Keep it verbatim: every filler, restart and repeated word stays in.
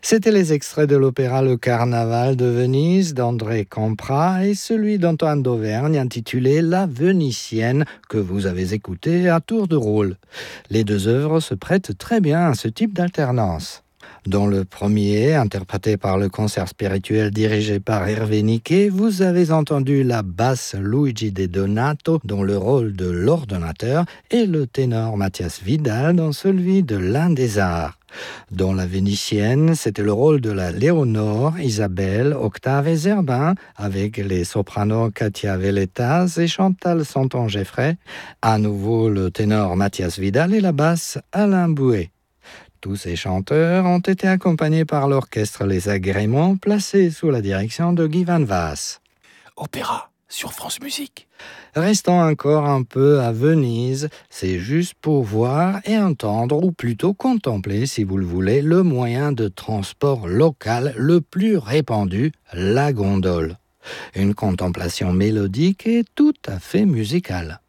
C'étaient les extraits de l'opéra Le Carnaval de Venise d'André Campra et celui d'Antoine d'Auvergne intitulé La Vénitienne que vous avez écouté à tour de rôle. Les deux œuvres se prêtent très bien à ce type d'alternance. Dans le premier, interprété par le concert spirituel dirigé par Hervé Niquet, vous avez entendu la basse Luigi De Donato dans le rôle de l'ordonnateur et le ténor Mathias Vidal dans celui de l'un des arts. Dans La Vénitienne, c'était le rôle de la Léonore, Isabelle, Octave et Zerbin, avec les sopranos Katia Velletas et Chantal Santon-Geffray, à nouveau le ténor Mathias Vidal et la basse Alain Bouet. Tous ces chanteurs ont été accompagnés par l'orchestre Les Agréments, placé sous la direction de Guy Van Vaas. Opéra sur France Musique. Restons encore un peu à Venise, c'est juste pour voir et entendre, ou plutôt contempler, si vous le voulez, le moyen de transport local le plus répandu, la gondole. Une contemplation mélodique et tout à fait musicale.